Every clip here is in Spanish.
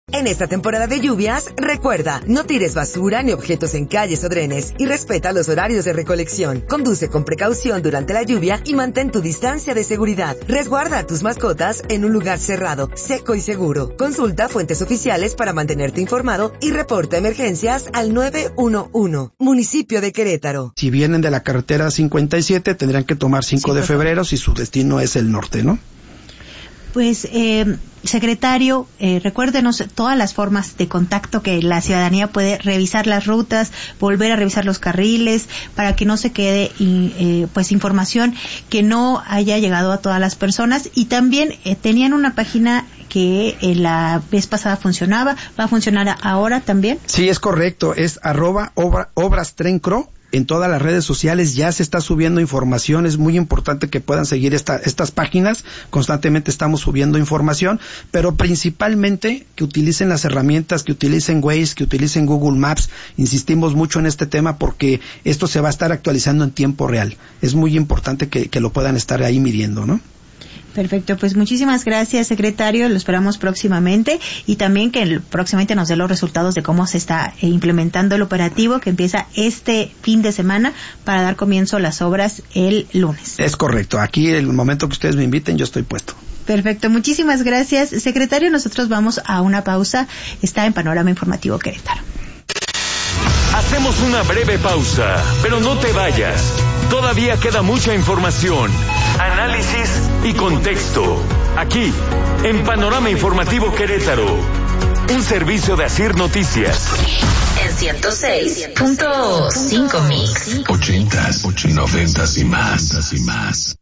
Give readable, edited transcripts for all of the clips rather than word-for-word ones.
En esta temporada de lluvias, recuerda, no tires basura ni objetos en calles o drenes y respeta los horarios de recolección. Conduce con precaución durante la lluvia y mantén tu distancia de seguridad. Resguarda a tus mascotas en un lugar cerrado, seco y seguro. Consulta fuentes oficiales para mantenerte informado y reporta emergencias al 911. Municipio de Querétaro. Si vienen de la carretera 57, tendrán que tomar 5 de febrero si su destino es el norte, ¿no? Pues, secretario, recuérdenos todas las formas de contacto que la ciudadanía puede revisar las rutas, volver a revisar los carriles, para que no se quede pues información que no haya llegado a todas las personas. Y también tenían una página que la vez pasada funcionaba, ¿va a funcionar ahora también? Sí, es correcto, es @obrastrencro. En todas las redes sociales ya se está subiendo información, es muy importante que puedan seguir estas páginas, constantemente estamos subiendo información, pero principalmente que utilicen las herramientas, que utilicen Waze, que utilicen Google Maps, insistimos mucho en este tema porque esto se va a estar actualizando en tiempo real, es muy importante que lo puedan estar ahí midiendo, ¿no? Perfecto, pues muchísimas gracias, secretario, lo esperamos próximamente y también que próximamente nos dé los resultados de cómo se está implementando el operativo que empieza este fin de semana para dar comienzo a las obras el lunes. Es correcto, aquí el momento que ustedes me inviten yo estoy puesto. Perfecto, muchísimas gracias, secretario, nosotros vamos a una pausa, está en Panorama Informativo Querétaro. Hacemos una breve pausa, pero no te vayas. Todavía queda mucha información, análisis y contexto. Aquí, en Panorama Informativo Querétaro. Un servicio de Asir Noticias. En 106.5 Mix. 80s, 90s y más.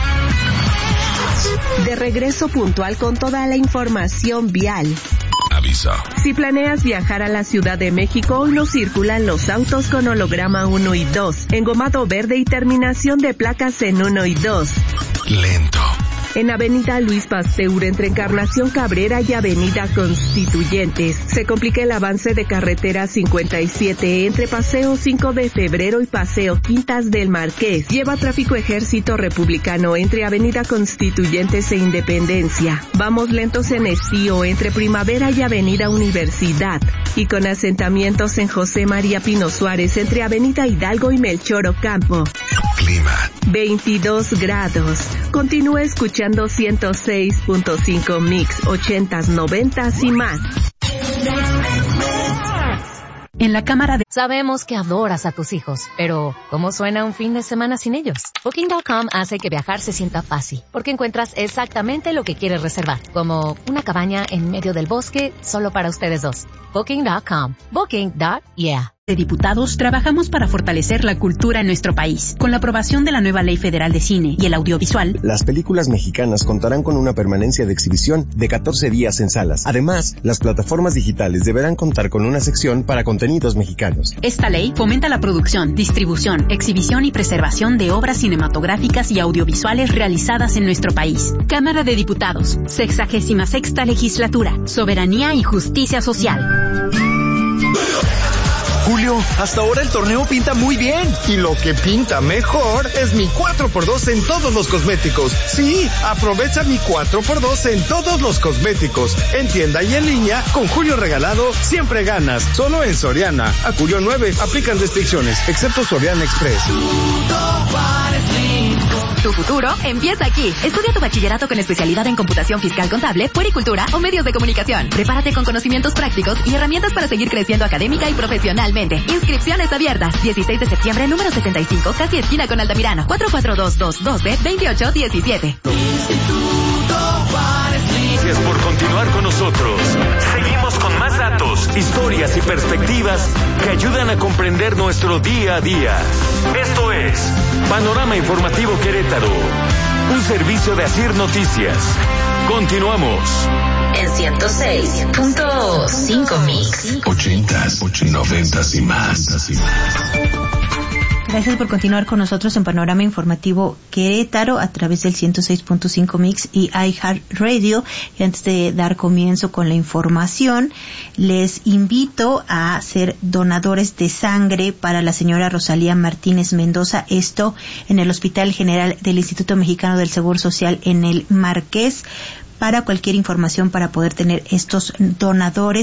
De regreso puntual con toda la información vial. Aviso. Si planeas viajar a la Ciudad de México, hoy no circulan los autos con holograma 1 y 2, engomado verde y terminación de placas en 1 y 2. Lento. En Avenida Luis Pasteur, entre Encarnación Cabrera y Avenida Constituyentes, se complica el avance de carretera 57 entre Paseo 5 de Febrero y Paseo Quintas del Marqués. Lleva tráfico Ejército Republicano entre Avenida Constituyentes e Independencia. Vamos lentos en Estío entre Primavera y Avenida Universidad. Y con asentamientos en José María Pino Suárez entre Avenida Hidalgo y Melchor Ocampo. Clima. 22 grados. Continúa escuchando 106.5 Mix, 80s, 90s y más. En la Cámara de... Sabemos que adoras a tus hijos, pero ¿cómo suena un fin de semana sin ellos? Booking.com hace que viajar se sienta fácil, porque encuentras exactamente lo que quieres reservar, como una cabaña en medio del bosque solo para ustedes dos. Booking.com. Booking.yeah. De diputados trabajamos para fortalecer la cultura en nuestro país. Con la aprobación de la nueva Ley Federal de Cine y el Audiovisual, las películas mexicanas contarán con una permanencia de exhibición de 14 días en salas. Además, las plataformas digitales deberán contar con una sección para contenidos mexicanos. Esta ley fomenta la producción, distribución, exhibición y preservación de obras cinematográficas y audiovisuales realizadas en nuestro país. Cámara de Diputados, 66ª Legislatura, Soberanía y Justicia Social. Julio, hasta ahora el torneo pinta muy bien. Y lo que pinta mejor es mi 4x2 en todos los cosméticos. Sí, aprovecha mi 4x2 en todos los cosméticos. En tienda y en línea, con Julio regalado, siempre ganas. Solo en Soriana. A Julio 9, aplican restricciones, excepto Soriana Express. Tu futuro empieza aquí. Estudia tu bachillerato con especialidad en computación fiscal contable, puericultura o medios de comunicación. Prepárate con conocimientos prácticos y herramientas para seguir creciendo académica y profesionalmente. Inscripciones abiertas. 16 de septiembre, número 75, casi esquina con Altamirano. 442-212-2817. Gracias por continuar con nosotros. Seguimos con más datos, historias y perspectivas que ayudan a comprender nuestro día a día. Esto es Panorama Informativo Querétaro, un servicio de Asir Noticias. Continuamos. En 106.5 Mix. 80s, 90s y más. Gracias por continuar con nosotros en Panorama Informativo Querétaro a través del 106.5 Mix y iHeartRadio. Y antes de dar comienzo con la información, les invito a ser donadores de sangre para la señora Rosalía Martínez Mendoza, esto en el Hospital General del Instituto Mexicano del Seguro Social en el Marqués. Para cualquier información para poder tener estos donadores,